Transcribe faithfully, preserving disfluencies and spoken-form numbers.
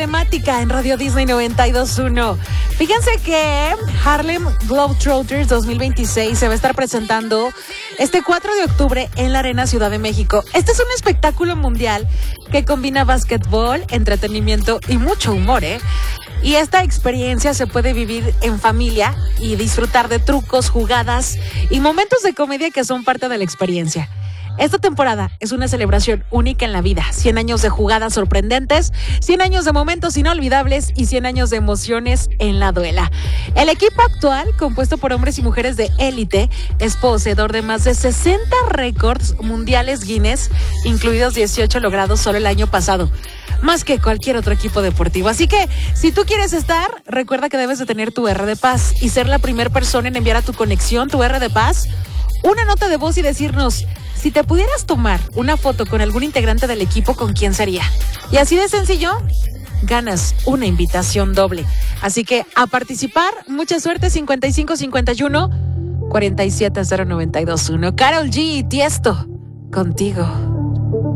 emblemática en Radio Disney noventa y dos punto uno. Fíjense que Harlem Globetrotters dos mil veintiséis se va a estar presentando este cuatro de octubre en la Arena Ciudad de México. Este es un espectáculo mundial que combina básquetbol, entretenimiento y mucho humor, ¿eh? Y esta experiencia se puede vivir en familia y disfrutar de trucos, jugadas y momentos de comedia que son parte de la experiencia. Esta temporada es una celebración única en la vida. cien años de jugadas sorprendentes, cien años de momentos inolvidables y cien años de emociones en la duela. El equipo actual, compuesto por hombres y mujeres de élite, es poseedor de más de sesenta récords mundiales Guinness, incluidos dieciocho logrados solo el año pasado, más que cualquier otro equipo deportivo. Así que, si tú quieres estar, recuerda que debes de tener tu R de Paz y ser la primera persona en enviar a tu conexión tu R de Paz una nota de voz y decirnos: si te pudieras tomar una foto con algún integrante del equipo, ¿con quién sería? Y así de sencillo, ganas una invitación doble. Así que a participar, mucha suerte. Cincuenta y cinco cincuenta y uno cuarenta y siete cero noventa y dos uno. Karol G y Tiesto, contigo.